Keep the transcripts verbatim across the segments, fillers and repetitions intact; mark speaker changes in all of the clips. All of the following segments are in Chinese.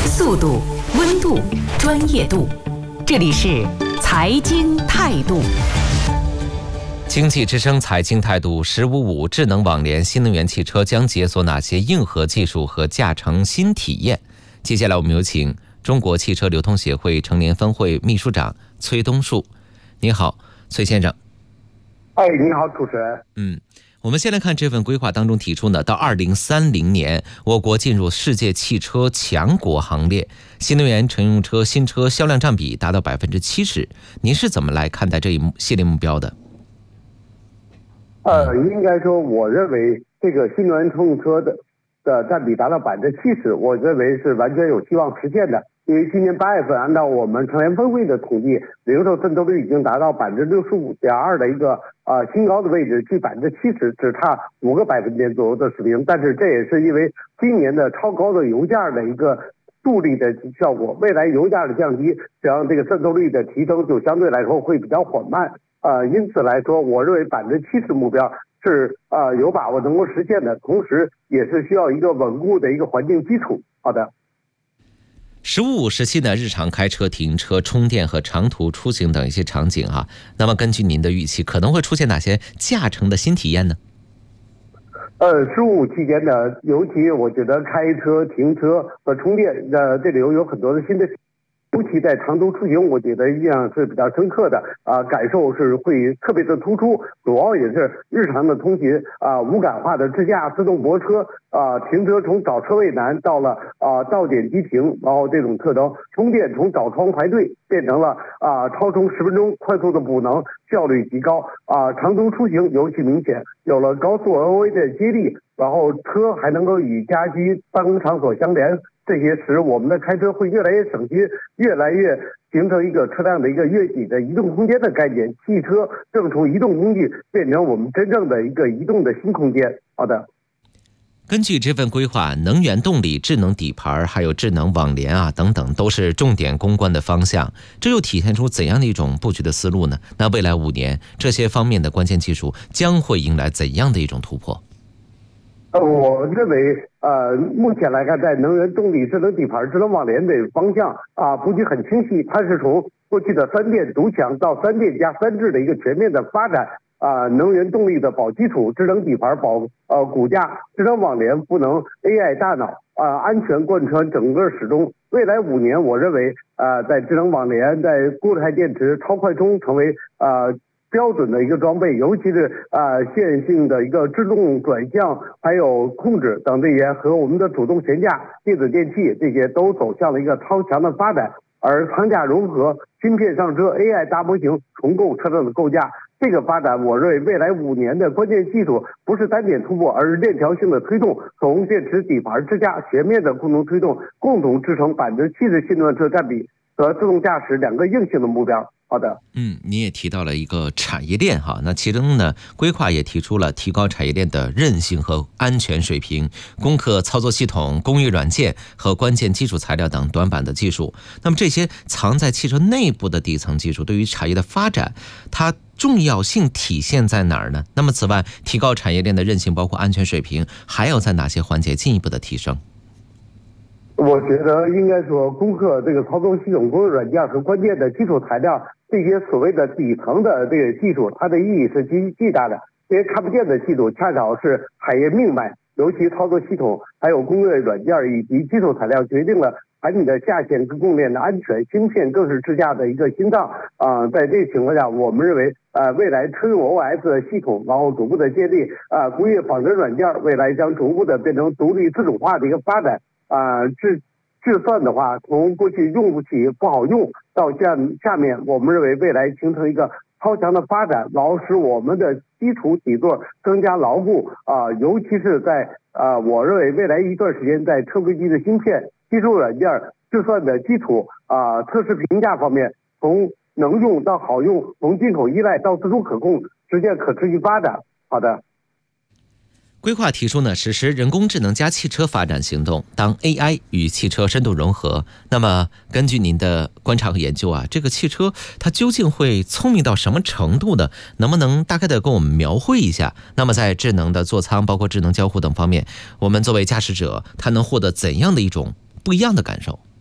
Speaker 1: 速度、温度、专业度，这里是财经态度。
Speaker 2: 经济之声财经态度十五五智能网联新能源汽车将解锁哪些硬核技术和驾乘新体验？接下来我们有请中国汽车流通协会成年分会秘书长崔东树。你好，崔先生。
Speaker 3: 哎，你好，主持人。
Speaker 2: 嗯，我们先来看这份规划当中提出呢，到二零三零年，我国进入世界汽车强国行列，新能源乘用车新车销量占比达到百分之七十。您是怎么来看待这一系列目标的？
Speaker 3: 呃，应该说，我认为这个新能源乘用车的的占比达到百分之七十，我认为是完全有希望实现的。因为今年八月份，按照我们成联分会的统计，零售渗透率已经达到百分之六十五点二的一个呃新高的位置，距百分之七十只差五个百分点左右的水平。但是这也是因为今年的超高的油价的一个助力的效果，未来油价的降低，实际上这个渗透率的提升就相对来说会比较缓慢。呃，因此来说，我认为百分之七十目标是呃有把握能够实现的，同时也是需要一个稳固的一个环境基础。好的。
Speaker 2: 十五五时期呢，日常开车、停车、充电和长途出行等一些场景啊，那么根据您的预期，可能会出现哪些驾乘的新体验呢？
Speaker 3: 呃，十五期间呢，尤其我觉得开车、停车和充电的这里有有很多的新的。尤其在长途出行，我觉得印象是比较深刻的啊、呃，感受是会特别的突出。主要也是日常的通勤啊、呃，无感化的自驾、自动泊车啊、呃，停车从找车位难到了啊、呃、到点即停，然后这种特征。充电从找窗排队变成了啊、呃、超充十分钟，快速的补能，效率极高啊、呃。长途出行尤其明显，有了高速 L O A 的接力，然后车还能够与家居办公场所相连。这些使我们的开车会越来越省心，越来越形成一个车辆的一个越己的移动空间的概念。汽车正从移动工具变成我们真正的一个移动的新空间。好的。
Speaker 2: 根据这份规划，能源动力、智能底盘还有智能网联啊等等，都是重点攻关的方向。这又体现出怎样的一种布局的思路呢？那未来五年，这些方面的关键技术将会迎来怎样的一种突破？
Speaker 3: 呃，我认为，呃，目前来看，在能源动力、智能底盘、智能网联的方向啊，布局很清晰。它是从过去的三电独强到三电加三智的一个全面的发展啊，能源动力的保基础，智能底盘保呃骨架，智能网联赋能 A I 大脑啊，安全贯穿整个始终。未来五年，我认为，呃，在智能网联、在固态电池、超快充成为呃。标准的一个装备，尤其是呃线性的一个制动转向，还有控制等这些和我们的主动悬架、电子电器这些都走向了一个超强的发展。而舱架融合、芯片上车、A I 大模型重构车辆的构架，这个发展，我认为未来五年的关键技术不是单点突破，而是链条性的推动，从电池、底盘、支架全面的共同推动，共同支撑百分之七十新能源车占比和自动驾驶两个硬性的目标。好的，
Speaker 2: 嗯，你也提到了一个产业链哈，那其中呢，规划也提出了提高产业链的韧性和安全水平，攻克操作系统、工艺软件和关键基础材料等短板的技术。那么这些藏在汽车内部的底层技术，对于产业的发展，它重要性体现在哪儿呢？那么此外，提高产业链的韧性，包括安全水平，还要在哪些环节进一步的提升？
Speaker 3: 我觉得应该说，攻克这个操纵系统、工艺软件和关键的基础材料，这些所谓的底层的这个技术，它的意义是极巨大的。这些看不见的技术，恰巧是产业命脉，尤其操作系统、还有工业软件以及基础材料，决定了产品的下线跟供应链的安全。芯片更是支架的一个心脏啊、呃！在这个情况下，我们认为，呃，未来车用 O S 系统，然后逐步的建立啊、呃，工业仿真软件，未来将逐步的变成独立自主化的一个发展。啊，制制算的话，从过去用不起不好用，到下下面，我们认为未来形成一个超强的发展，然后使我们的基础底座更加牢固啊、呃，尤其是在啊、呃，我认为未来一段时间在车规机的芯片、技术软件、制算的基础啊、呃、测试评价方面，从能用到好用，从进口依赖到自主可控，实现可持续发展。好的。
Speaker 2: 规划提出呢，实施人工智能加汽车发展行动，当 A I 与汽车深度融合。那么根据您的观察和研究啊，这个汽车它究竟会聪明到什么程度呢？能不能大概的跟我们描绘一下？那么在智能的座舱，包括智能交互等方面，我们作为驾驶者，他能获得怎样的一种不一样的感受？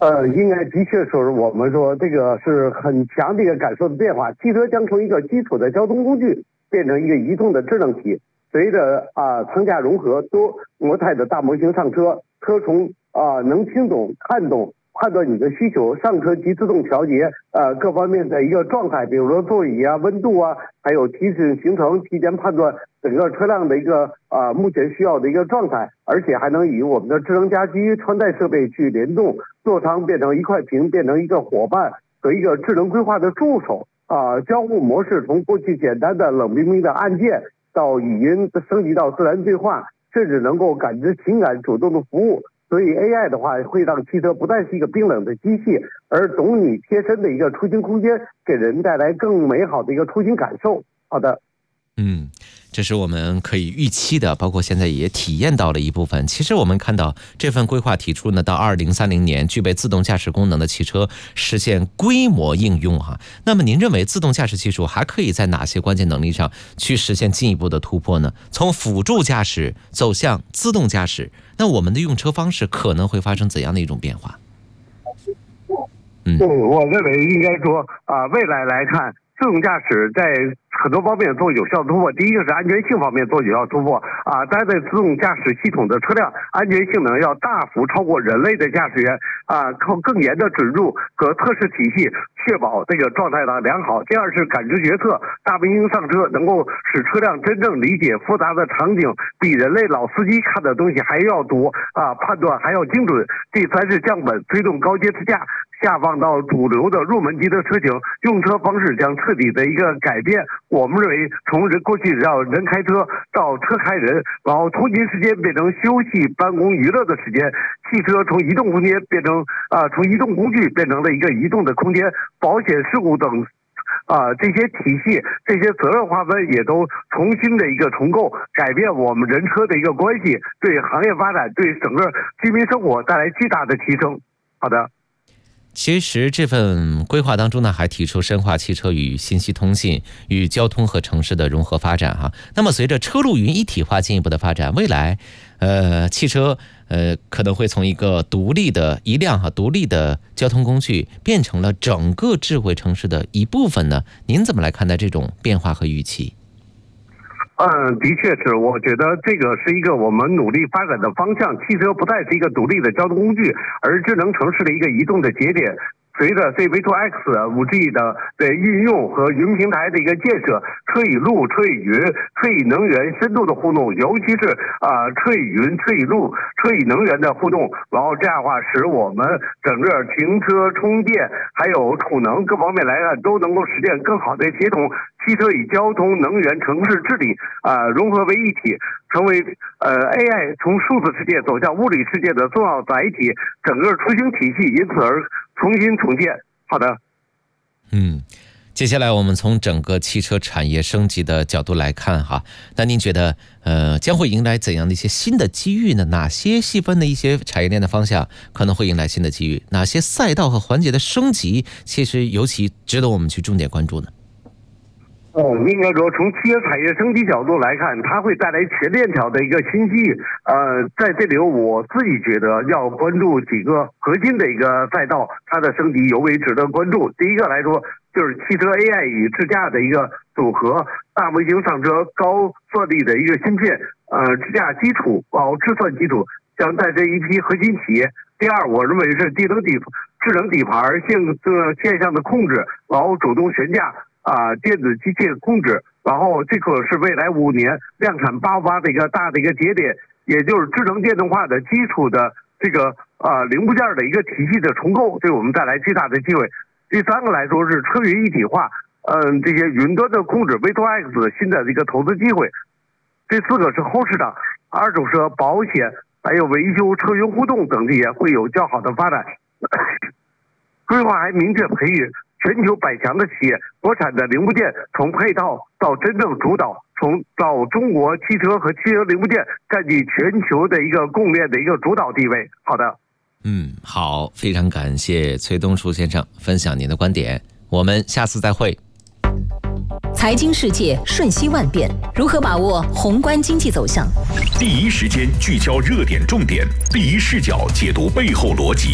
Speaker 3: 呃，应该的确是我们说这个是很强的一个感受的变化。汽车将从一个基础的交通工具变成一个移动的智能体。随着啊舱架融合，多模态的大模型上车，车从啊能听懂、看懂、判断你的需求，上车即自动调节呃各方面的一个状态，比如说座椅啊、温度啊，还有提醒行程，提前判断整个车辆的一个啊、呃、目前需要的一个状态，而且还能与我们的智能家居穿戴设备去联动，座舱变成一块屏，变成一个伙伴和一个智能规划的助手啊、呃，交互模式从过去简单的冷冰冰的按键到语音升级到自然对话，甚至能够感知情感、主动的服务。所以 A I 的话会让汽车不再是一个冰冷的机器，而懂你贴身的一个出行空间，给人带来更美好的一个出行感受。好的。
Speaker 2: 嗯，这是我们可以预期的，包括现在也体验到了一部分。其实我们看到这份规划提出呢，到二零三零年具备自动驾驶功能的汽车实现规模应用哈。那么您认为自动驾驶技术还可以在哪些关键能力上去实现进一步的突破呢？从辅助驾驶走向自动驾驶，那我们的用车方式可能会发生怎样的一种变化？
Speaker 3: 嗯，我认为应该说啊、呃，未来来看，自动驾驶在很多方面做有效突破。第一个是安全性方面做有效突破啊，搭载自动驾驶系统的车辆安全性能要大幅超过人类的驾驶员啊，靠更严的准入和测试体系确保这个状态的良好。第二是感知决策，大明星上车能够使车辆真正理解复杂的场景，比人类老司机看的东西还要多啊，判断还要精准。第三是降本，推动高阶自驾下放到主流的入门级的车型，用车方式将彻底的一个改变。我们认为，从人过去要人开车到车开人，然后通勤时间变成休息、办公、娱乐的时间，汽车从移动空间变成啊、呃，从移动工具变成了一个移动的空间，保险、事故等啊、呃、这些体系、这些责任划分也都重新的一个重构，改变我们人车的一个关系，对行业发展、对整个居民生活带来巨大的提升。好的。
Speaker 2: 其实这份规划当中呢，还提出深化汽车与信息通信、与交通和城市的融合发展哈。那么随着车路云一体化进一步的发展，未来呃汽车呃可能会从一个独立的一辆哈独立的交通工具变成了整个智慧城市的一部分呢？您怎么来看待这种变化和预期？
Speaker 3: 嗯，的确是，我觉得这个是一个我们努力发展的方向。汽车不再是一个独立的交通工具，而智能城市的一个移动的节点。随着 C V 二 X、五 G 的的运用和云平台的一个建设，车与路、车与云、车与能源深度的互动，尤其是啊、呃、车与云、车与路、车与能源的互动，然后这样的话使我们整个停车、充电还有储能各方面来看都能够实现更好的协同。汽车与交通、能源、城市治理啊、呃、融合为一体，成为呃 A I 从数字世界走向物理世界的重要载体，整个出行体系因此而重新重建。好的。
Speaker 2: 嗯，接下来我们从整个汽车产业升级的角度来看哈，那您觉得呃将会迎来怎样的一些新的机遇呢？哪些细分的一些产业链的方向可能会迎来新的机遇？哪些赛道和环节的升级其实尤其值得我们去重点关注呢？
Speaker 3: 嗯，应该说从汽车产业升级角度来看，它会带来全链条的一个新机遇。呃，在这里我自己觉得要关注几个核心的一个赛道，它的升级尤为值得关注。第一个来说，就是汽车 A I 与智驾的一个组合，大模型上车、高算力的一个芯片，呃，智驾基础，然后智算基础，将带这一批核心企业。第二，我认为是智能底智能底盘线这线上的控制，然后主动悬架。啊，电子机械控制，然后这个是未来五年量产爆发的一个大的一个节点，也就是智能电动化的基础的这个啊零部件的一个体系的重构，对我们带来巨大的机会。第三个来说是车云一体化，嗯，这些云端的控制 V 二 X 新的一个投资机会。第四个是后市场，二手车、保险还有维修、车云互动等这些会有较好的发展。规划还明确培育全球百强的企业，国产的零部件从配套到真正主导，从到中国汽车和汽车零部件占据全球的一个供应链的一个主导地位。好的，
Speaker 2: 嗯，好，非常感谢崔东树先生分享您的观点，我们下次再会。
Speaker 1: 财经世界瞬息万变，如何把握宏观经济走向？
Speaker 4: 第一时间聚焦热点重点，第一视角解读背后逻辑。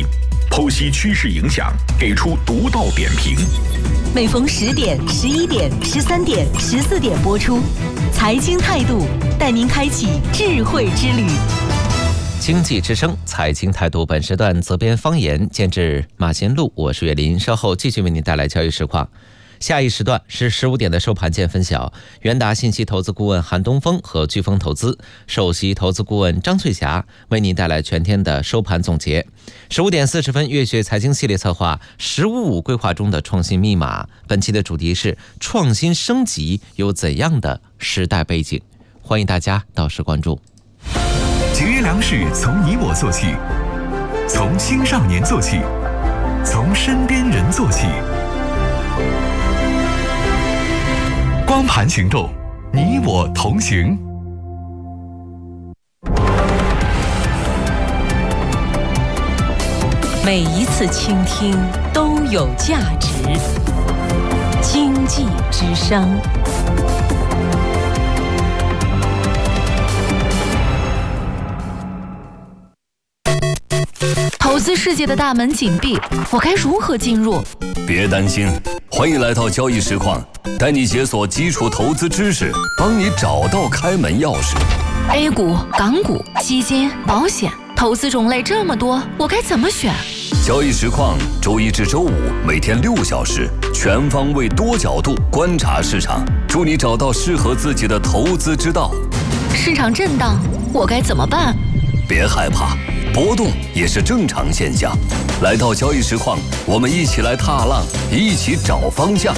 Speaker 4: 剖析趋势影响，给出独到点评。
Speaker 1: 每逢十点、十一点、十三点、十四点播出，财经态度带您开启智慧之旅。
Speaker 2: 经济之声财经态度，本时段责编方言，监制马贤路，我是岳林。稍后继续为您带来交易实况。下一时段是十五点的收盘见分晓，元达信息投资顾问韩东风和飓风投资首席投资顾问张翠霞为您带来全天的收盘总结。十五点四十分，月学财经系列策划十五五规划中的创新密码，本期的主题是创新升级有怎样的时代背景，欢迎大家到时关注。
Speaker 5: 节约粮食从你我做起，从青少年做起，从身边人做起。光盘行动，你我同行。
Speaker 1: 每一次倾听都有价值。经济之声。投资世界的大门紧闭，我该如何进入？
Speaker 6: 别担心，欢迎来到交易实况，带你解锁基础投资知识，帮你找到开门钥匙。
Speaker 1: A 股、港股、基金、保险，投资种类这么多，我该怎么选？
Speaker 6: 交易实况，周一至周五每天六小时，全方位多角度观察市场，助你找到适合自己的投资之道。
Speaker 1: 市场震荡，我该怎么办？
Speaker 6: 别害怕，波动也是正常现象。来到交易实况，我们一起来踏浪，一起找方向。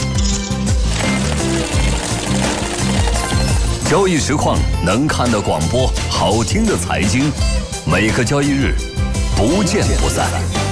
Speaker 6: 交易实况能看的广播，好听的财经，每个交易日不见不散。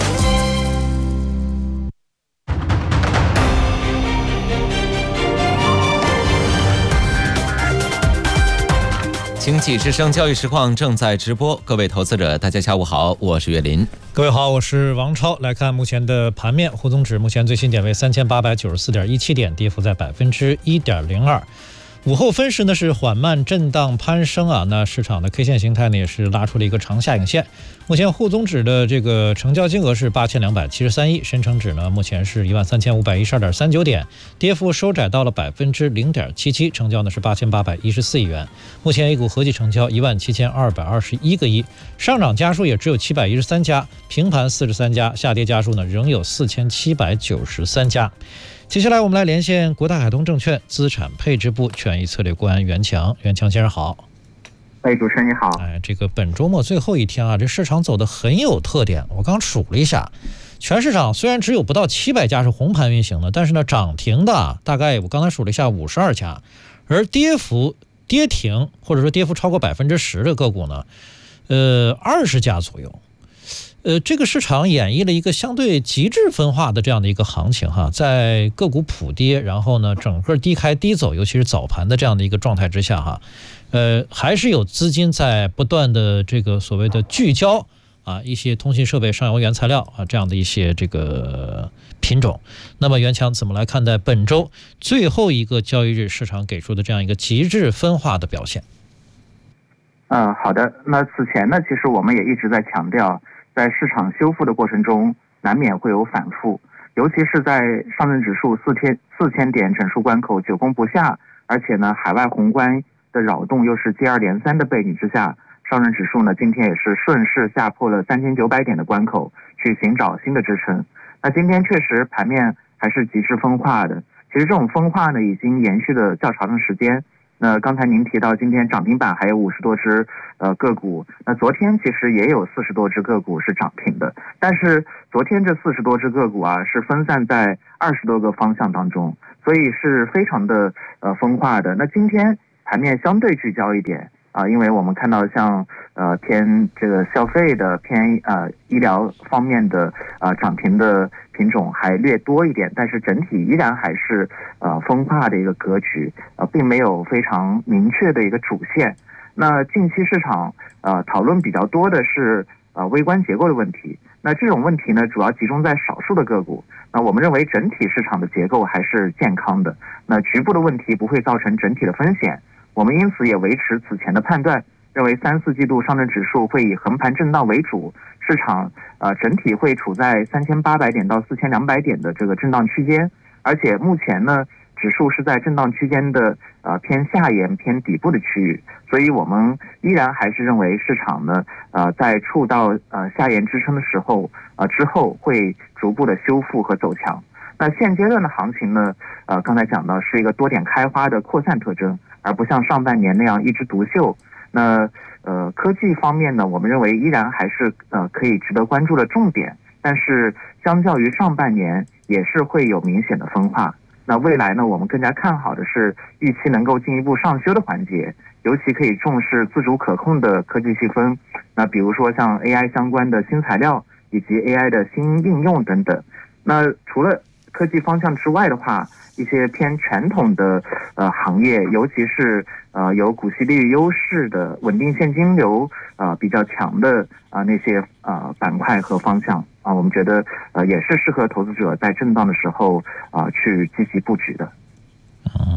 Speaker 2: 经济之声交易实况正在直播，各位投资者大家下午好，我是岳林。
Speaker 7: 各位好，我是王超。来看目前的盘面，沪综指目前最新点为三千八百九十四点一七点，跌幅在百分之一点零二。午后分时呢是缓慢震荡攀升啊，那市场的 K 线形态呢也是拉出了一个长下影线。目前沪综指的这个成交金额是八千两百七十三亿，深成指呢目前是一万三千五百一十二点三九点，跌幅收窄到了百分之零点七七，成交呢是八千八百一十四亿元。目前 A 股合计成交一万七千二百二十一个亿，上涨家数也只有七百一十三家，平盘四十三家，下跌家数呢仍有四千七百九十三家。接下来我们来连线国泰海通证券资产配置部权益策略顾问袁强。袁强先生好。
Speaker 8: 哎，主持人你好。
Speaker 7: 哎，这个本周末最后一天啊，这市场走得很有特点。我刚数了一下，全市场虽然只有不到七百家是红盘运行的，但是呢，涨停的大概我刚才数了一下五十二家，而跌幅跌停或者说跌幅超过百分之十的个股呢，呃，二十家左右。呃，这个市场演绎了一个相对极致分化的这样的一个行情哈，在个股普跌，然后呢，整个低开低走，尤其是早盘的这样的一个状态之下哈，呃，还是有资金在不断的这个所谓的聚焦啊，一些通信设备、上游原材料啊这样的一些这个品种。那么袁强怎么来看待本周最后一个交易日市场给出的这样一个极致分化的表现？
Speaker 8: 嗯、呃，好的。那此前呢，其实我们也一直在强调，在市场修复的过程中，难免会有反复，尤其是在上证指数四千四千点整数关口久攻不下，而且呢，海外宏观的扰动又是接二连三的背景之下，上证指数呢今天也是顺势下破了三千九百点的关口，去寻找新的支撑。那今天确实盘面还是极致分化的，其实这种分化呢已经延续了较长的时间。那刚才您提到今天涨停板还有五十多只呃个股，那昨天其实也有四十多只个股是涨停的，但是昨天这四十多只个股啊是分散在二十多个方向当中，所以是非常的呃分化的。那今天盘面相对聚焦一点啊，因为我们看到像呃偏这个消费的、偏呃医疗方面的啊、呃、涨停的品种还略多一点，但是整体依然还是呃分化的一个格局，呃并没有非常明确的一个主线。那近期市场呃讨论比较多的是呃微观结构的问题，那这种问题呢主要集中在少数的个股。那我们认为整体市场的结构还是健康的，那局部的问题不会造成整体的风险。我们因此也维持此前的判断， 认为三四季度上证指数会以横盘震荡为主，市场呃整体会处在三千八百点到四千两百点的这个震荡区间，而且目前呢，指数是在震荡区间的呃偏下沿偏底部的区域，所以我们依然还是认为市场呢呃在触到呃下沿支撑的时候呃之后会逐步的修复和走强。那现阶段的行情呢，呃刚才讲到是一个多点开花的扩散特征，而不像上半年那样一枝独秀。那呃科技方面呢，我们认为依然还是呃可以值得关注的重点，但是相较于上半年也是会有明显的分化。那未来呢，我们更加看好的是预期能够进一步上修的环节，尤其可以重视自主可控的科技细分，那比如说像 A I 相关的新材料以及 A I 的新应用等等。那除了科技方向之外的话，一些偏传统的呃行业，尤其是呃有股息利率优势的稳定现金流呃比较强的啊、呃、那些呃板块和方向啊、呃，我们觉得呃也是适合投资者在震荡的时候啊、呃、去积极布局的。
Speaker 7: 嗯，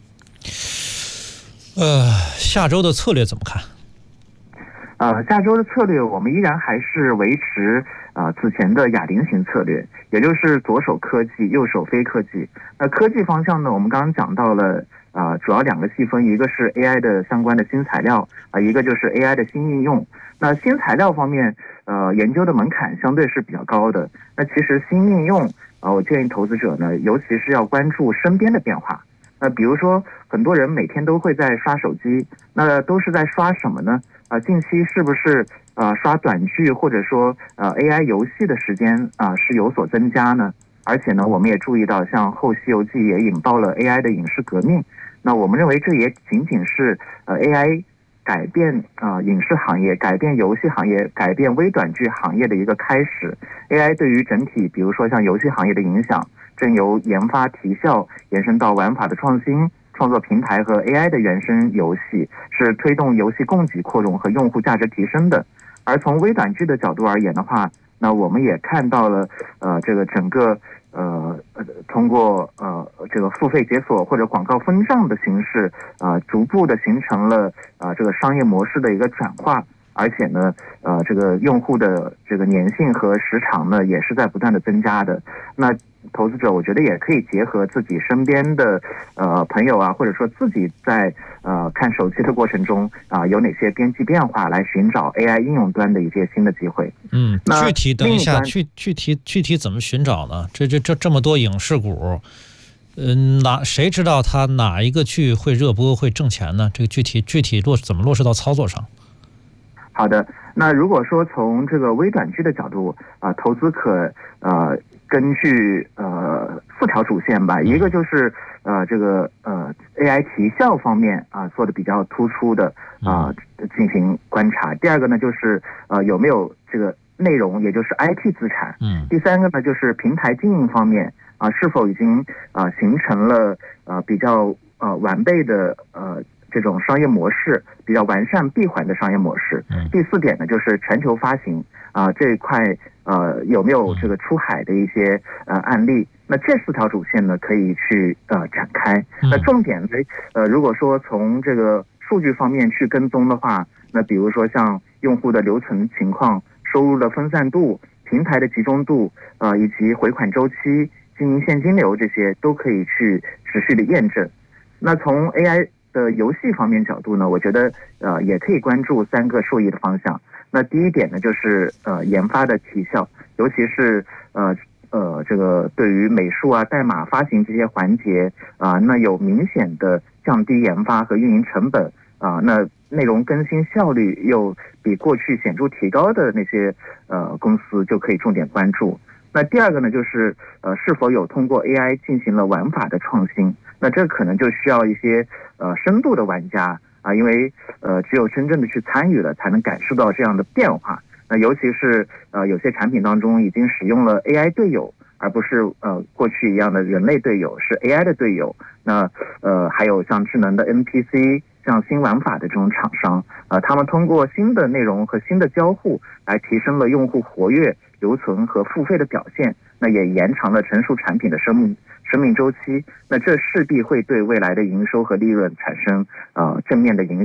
Speaker 7: 呃，下周的策略怎么看？
Speaker 8: 呃，下周的策略我们依然还是维持呃此前的哑铃型策略，也就是左手科技，右手非科技。那科技方向呢，我们刚刚讲到了啊、呃，主要两个细分，一个是 A I 的相关的新材料啊、呃，一个就是 A I 的新应用。那新材料方面，呃，研究的门槛相对是比较高的。那其实新应用啊、呃，我建议投资者呢，尤其是要关注身边的变化。那比如说，很多人每天都会在刷手机，那都是在刷什么呢？啊、呃，近期是不是呃刷短剧或者说呃 A I 游戏的时间啊、呃、是有所增加呢？而且呢，我们也注意到，像《后西游记》也引爆了 A I 的影视革命。那我们认为这也仅仅是呃 A I 改变啊、呃、影视行业、改变游戏行业、改变微短剧行业的一个开始。A I 对于整体，比如说像游戏行业的影响，正由研发提效延伸到玩法的创新、创作平台和 A I 的原生游戏，是推动游戏供给扩容和用户价值提升的。而从微短剧的角度而言的话，那我们也看到了，呃，这个整个呃通过呃这个付费解锁或者广告分账的形式，呃，逐步的形成了呃这个商业模式的一个转化。而且呢，呃，这个用户的这个粘性和时长呢，也是在不断的增加的。那投资者我觉得也可以结合自己身边的呃朋友啊，或者说自己在呃看手机的过程中啊、呃，有哪些边际变化，来寻找 A I 应用端的一些新的机会。
Speaker 7: 嗯，具体等一下，
Speaker 8: 一
Speaker 7: 具具体具体怎么寻找呢？这这这这么多影视股，嗯、呃，哪谁知道它哪一个剧会热播会挣钱呢？这个具体具体落怎么落实到操作上？
Speaker 8: 好的，那如果说从这个微短剧的角度啊、呃，投资可呃根据呃四条主线吧，一个就是呃这个呃 A I 提效方面啊、呃、做的比较突出的啊、呃、进行观察，第二个呢就是呃有没有这个内容，也就是 I T 资产，
Speaker 7: 嗯，
Speaker 8: 第三个呢就是平台经营方面啊、呃、是否已经啊、呃、形成了呃比较呃完备的呃。这种商业模式比较完善闭环的商业模式。第四点呢，就是全球发行啊、呃、这一块呃有没有这个出海的一些呃案例？那这四条主线呢可以去呃展开。那重点呢呃如果说从这个数据方面去跟踪的话，那比如说像用户的留存情况、收入的分散度、平台的集中度啊、呃、以及回款周期、经营现金流，这些都可以去持续的验证。那从 A I的游戏方面角度呢，我觉得呃也可以关注三个受益的方向。那第一点呢，就是呃研发的提效，尤其是呃呃这个对于美术啊、代码发行这些环节啊、呃，那有明显的降低研发和运营成本啊、呃，那内容更新效率又比过去显著提高的那些呃公司就可以重点关注。那第二个呢，就是呃是否有通过 A I 进行了玩法的创新？那这可能就需要一些呃深度的玩家啊，因为呃只有真正的去参与了，才能感受到这样的变化。那尤其是呃有些产品当中已经使用了 A I 队友，而不是呃过去一样的人类队友，是 A I 的队友。那呃还有像智能的 N P C。像新玩法的这种厂商，呃，他们通过新的内容和新的交互，来提升了用户活跃、留存和付费的表现，那也延长了成熟产品的生命生命周期。那这势必会对未来的营收和利润产生呃正面的影响。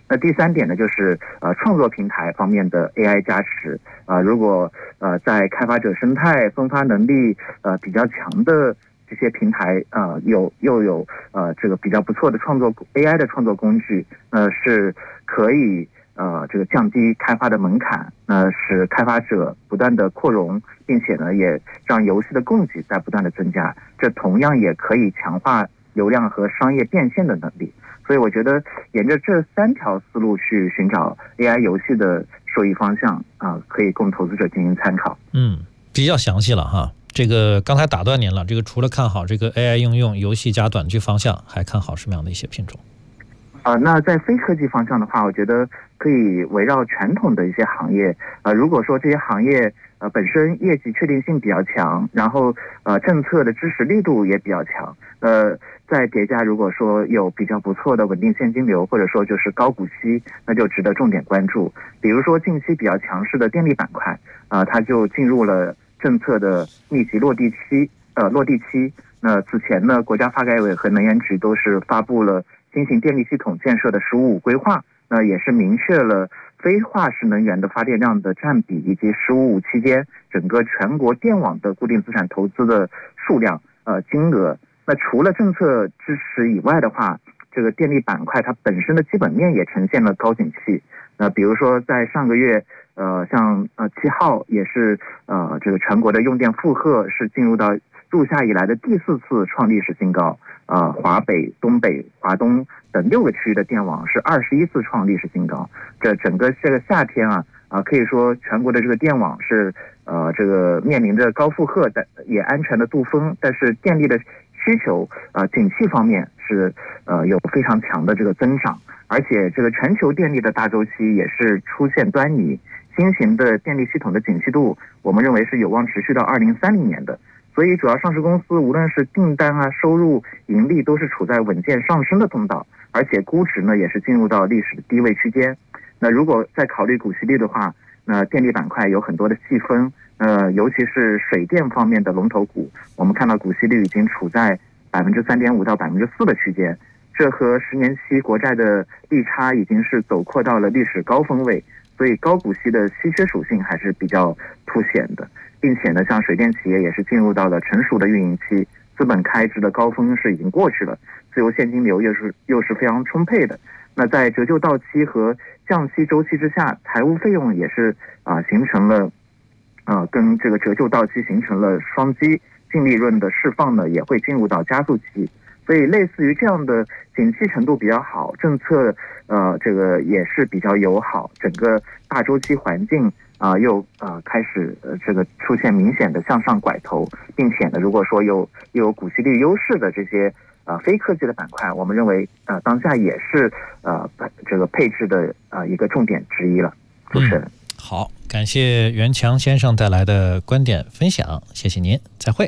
Speaker 8: 那第三点呢，就是呃创作平台方面的 A I 加持啊、呃，如果呃在开发者生态分发能力呃比较强的这些平台啊、呃，有又有呃这个比较不错的创作 A I 的创作工具，呃是可以呃这个降低开发的门槛，呃使开发者不断的扩容，并且呢也让游戏的供给在不断的增加，这同样也可以强化流量和商业变现的能力。所以我觉得沿着这三条思路去寻找 A I 游戏的受益方向啊、呃，可以供投资者进行参考。
Speaker 7: 嗯，比较详细了哈。这个刚才打断您了，这个除了看好这个 A I 应用、游戏加短剧方向，还看好什么样的一些品种？
Speaker 8: 啊、呃，那在非科技方向的话，我觉得可以围绕传统的一些行业。呃，如果说这些行业呃本身业绩确定性比较强，然后呃政策的支持力度也比较强，呃。再叠加如果说有比较不错的稳定现金流，或者说就是高股息，那就值得重点关注。比如说近期比较强势的电力板块啊、呃，它就进入了政策的密集落地期，呃落地期。那此前呢，国家发改委和能源局都是发布了新型电力系统建设的“十五五”规划，那也是明确了非化石能源的发电量的占比，以及“十五五”期间整个全国电网的固定资产投资的数量、呃金额。那除了政策支持以外的话，这个电力板块它本身的基本面也呈现了高景气。那比如说在上个月，呃，像呃七号也是呃这个全国的用电负荷是进入到入夏以来的第四次创历史新高。呃，华北、东北、华东等六个区域的电网是二十一次创历史新高。这整个这个夏天啊啊、呃，可以说全国的这个电网是呃这个面临着高负荷的也安全的度峰，但是电力的需求啊、呃，景气方面是呃有非常强的这个增长，而且这个全球电力的大周期也是出现端倪，新型的电力系统的景气度，我们认为是有望持续到二零三零年的。所以主要上市公司无论是订单啊、收入、盈利都是处在稳健上升的通道，而且估值呢也是进入到历史的低位区间。那如果再考虑股息率的话，那电力板块有很多的细分。呃，尤其是水电方面的龙头股，我们看到股息率已经处在百分之三点五到百分之四的区间，这和十年期国债的利差已经是走扩到了历史高峰位，所以高股息的稀缺属性还是比较凸显的，并且呢，像水电企业也是进入到了成熟的运营期，资本开支的高峰是已经过去了，自由现金流又是又是非常充沛的。那在折旧到期和降息周期之下，财务费用也是啊、呃、形成了。呃，跟这个折旧到期形成了双击，净利润的释放呢也会进入到加速期，所以类似于这样的景气程度比较好，政策呃这个也是比较友好，整个大周期环境啊、呃、又呃开始呃这个出现明显的向上拐头，并且呢，如果说有又有股息率优势的这些呃非科技的板块，我们认为呃当下也是呃这个配置的呃一个重点之一了。主持人。嗯
Speaker 7: 好，感谢袁强先生带来的观点分享，谢谢您，再会。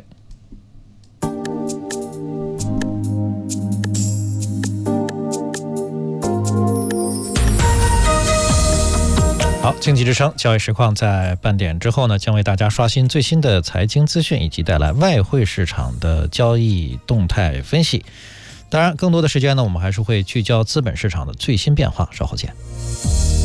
Speaker 7: 好，经济之声交易实况在半点之后呢，将为大家刷新最新的财经资讯，以及带来外汇市场的交易动态分析。当然，更多的时间呢，我们还是会聚焦资本市场的最新变化，稍后见。